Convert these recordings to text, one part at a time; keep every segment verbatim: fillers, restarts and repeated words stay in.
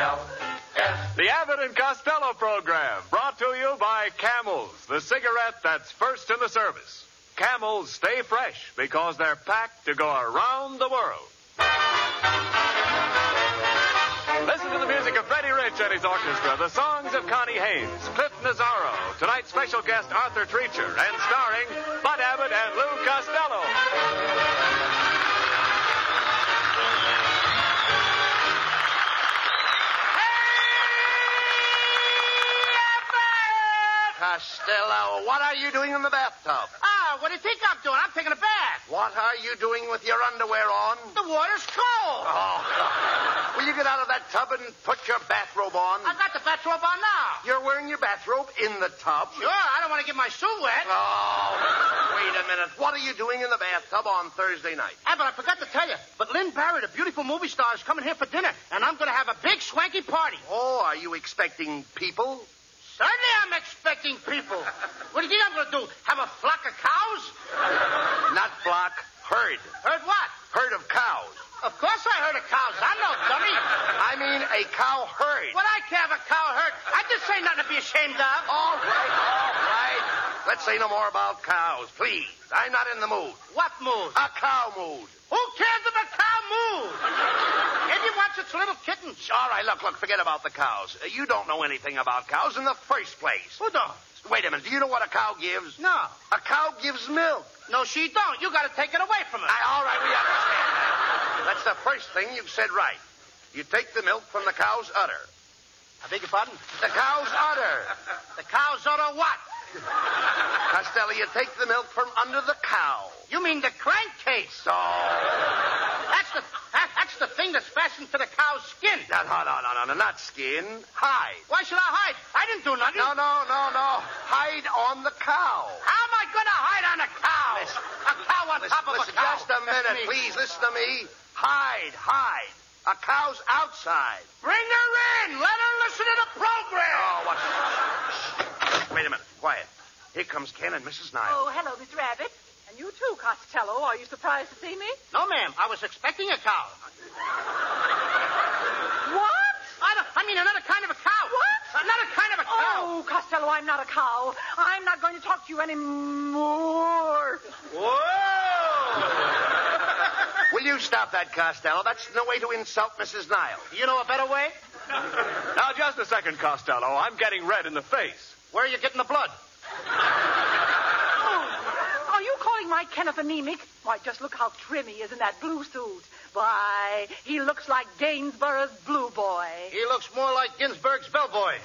L S. The Abbott and Costello program, brought to you by Camels, the cigarette that's first in the service. Camels stay fresh because they're packed to go around the world. Listen to the music of Freddie Rich and his orchestra, the songs of Connie Haynes, Cliff Nazzaro, tonight's special guest Arthur Treacher, and starring Bud Abbott and Lou Costello. Costello, what are you doing in the bathtub? Ah, what do you think I'm doing? I'm taking a bath. What are you doing with your underwear on? The water's cold. Oh, will you get out of that tub and put your bathrobe on? I got the bathrobe on now. You're wearing your bathrobe in the tub? Sure, I don't want to get my suit wet. Oh, wait a minute. What are you doing in the bathtub on Thursday night? Ah, but I forgot to tell you. But Lynn Barrett, a beautiful movie star, is coming here for dinner, and I'm going to have a big swanky party. Oh, are you expecting people? Certainly I'm expecting people. What do you think I'm going to do? Have a flock of cows? Not flock, herd. Heard what? Herd of cows. Of course I heard of cows. I'm no dummy. I mean a cow herd. What I care of a cow herd? I just say nothing to be ashamed of. All right, all right. Let's say no more about cows, please. I'm not in the mood. What mood? A cow mood. Who cares if a cow moves? Maybe wants its little kittens. All right, look, look, forget about the cows. Uh, you don't know anything about cows in the first place. Who don't? Wait a minute. Do you know what a cow gives? No. A cow gives milk. No, she don't. You got to take it away from her. I, all right, we understand that. That's the first thing you've said right. You take the milk from the cow's udder. I beg your pardon? The cow's udder. The cow's udder what? Costello, you take the milk from under the cow. You mean the crankcase? Oh. That's the that, that's the thing that's fastened to the cow's skin. No, no, no, no, no, not skin. Hide. Why should I hide? I didn't do nothing. No, no, no, no. Hide on the cow. How am I going to hide on a cow? Listen. A cow on Listen, top of listen, a cow. just a minute, please. Listen to me. Hide, hide. A cow's outside. Bring her in. Let her listen to the program. Oh, what? Wait a minute. Quiet. Here comes Ken and Missus Niles. Oh, hello, Mister Abbott. And you too, Costello. Are you surprised to see me? No, ma'am. I was expecting a cow. What? I, don't, I mean, another kind of a cow. What? Another kind of a cow. Oh, Costello, I'm not a cow. I'm not going to talk to you anymore. Whoa! Will you stop that, Costello? That's no way to insult Missus Niles. You know a better way? Now, just a second, Costello. I'm getting red in the face. Where are you getting the blood? Oh, are you calling my Kenneth anemic? Why, just look how trim he is in that blue suit. Why, he looks like Gainsborough's blue boy. He looks more like Ginsburg's bellboy.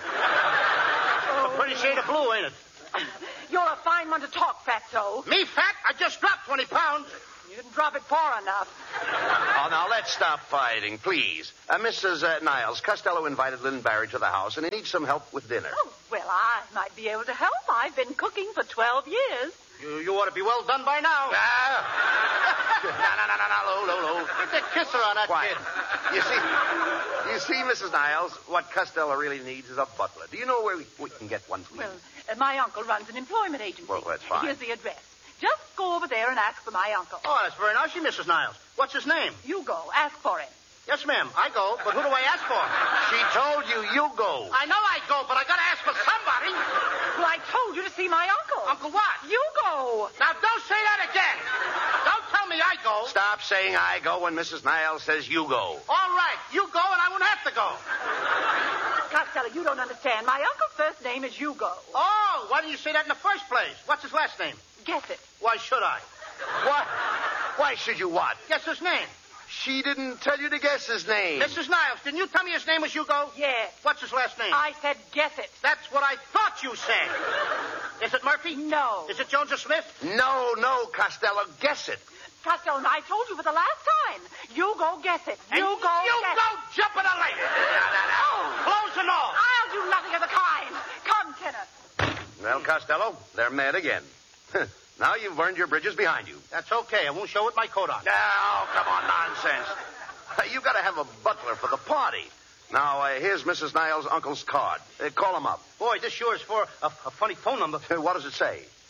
Oh. A pretty shade of blue, ain't it? You're a fine one to talk, Fatso. Me fat? I just dropped twenty pounds. You didn't drop it far enough. Oh, now, let's stop fighting, please. Uh, Missus Uh, Niles, Costello invited Lynn Barrett to the house, and he needs some help with dinner. Oh, well, I might be able to help. I've been cooking for twelve years. You, you ought to be well done by now. Ah. no, no, no, no, no, low, low, low. Get the kisser on that Quiet. kid. You see, you see, Missus Niles, what Costello really needs is a butler. Do you know where we, we can get one, please? Well, uh, my uncle runs an employment agency. Well, that's fine. Here's the address. Just go over there and ask for my uncle. Oh, that's very nice of you, Missus Niles. What's his name? You go. Ask for him. Yes, ma'am. I go, but who do I ask for? She told you you go. I know I go, but I gotta ask for somebody. Well, I told you to see my uncle. Uncle what? You go. Now, don't say that again. Don't tell me I go. Stop saying I go when Missus Niles says you go. All right, you go and I won't have to go. Costello, you don't understand. My uncle's first name is Hugo. Oh, why didn't you say that in the first place? What's his last name? Guess it. Why should I? What? Why should you what? Guess his name. She didn't tell you to guess his name. Missus Niles, didn't you tell me his name was Hugo? Yes. What's his last name? I said guess it. That's what I thought you said. Is it Murphy? No. Is it Jones or Smith? No, no, Costello, guess it. Costello, I told you for the last time. You go guess it. And you go You guess go it. jump in a lake. Oh. Clothes and all. I'll do nothing of the kind. Come, Kenneth. Well, Costello, they're mad again. Now you've burned your bridges behind you. That's okay. I won't show with my coat on. Now, come on, nonsense. You've got to have a butler for the party. Now, uh, here's Missus Niles' uncle's card. Uh, call him up. Boy, this sure is for a, a funny phone number. Uh, what does it say?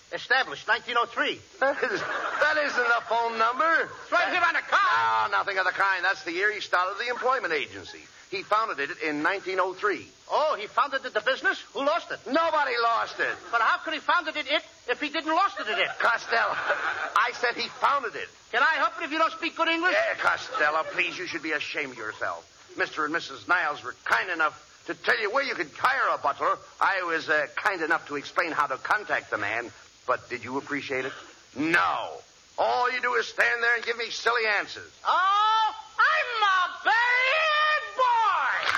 Established nineteen oh three. That, is, that isn't a phone number. It's right here on the car. No, nothing of the kind. That's the year he started the employment agency. He founded it in nineteen oh three. Oh, he founded the business? Who lost it? Nobody lost it. But how could he founded it it if he didn't lost it it? Costello, I said he founded it. Can I help it if you don't speak good English? Yeah, Costello, please, you should be ashamed of yourself. Mister and Missus Niles were kind enough to tell you where you could hire a butler. I was uh, kind enough to explain how to contact the man. But did you appreciate it? No. All you do is stand there and give me silly answers. Oh, I'm a bad boy.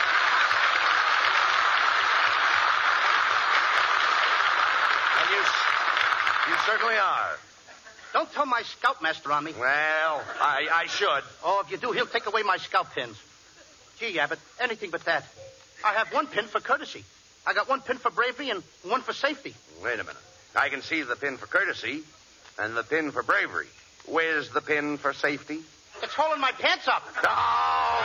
And you, you certainly are. Don't tell my scoutmaster on me. Well, I, I should. Oh, if you do, he'll take away my scout pins. Gee, Abbott, anything but that. I have one pin for courtesy. I got one pin for bravery and one for safety. Wait a minute. I can see the pin for courtesy and the pin for bravery. Where's the pin for safety? It's holding my pants up. Oh!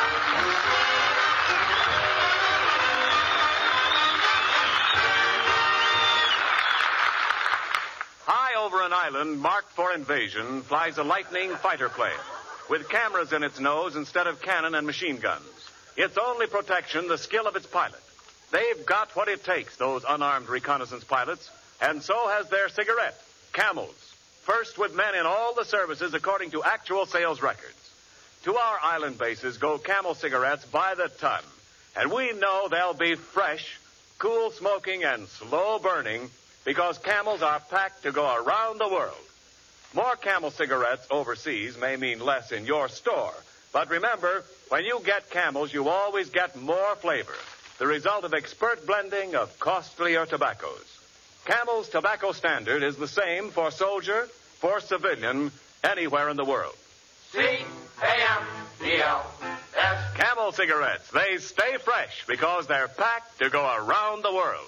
High over an island marked for invasion flies a Lightning fighter plane with cameras in its nose instead of cannon and machine guns. Its only protection, the skill of its pilot. They've got what it takes, those unarmed reconnaissance pilots, and so has their cigarette, Camels. First with men in all the services according to actual sales records. To our island bases go Camel cigarettes by the ton, and we know they'll be fresh, cool smoking, and slow burning because Camels are packed to go around the world. More Camel cigarettes overseas may mean less in your store, but remember, when you get Camels, you always get more flavor, the result of expert blending of costlier tobaccos. Camel's tobacco standard is the same for soldier, for civilian, anywhere in the world. C A M E L S. Camel cigarettes, they stay fresh because they're packed to go around the world.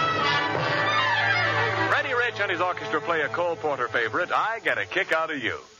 Freddie Rich and his orchestra play a Cole Porter favorite, I Get a Kick Out of You.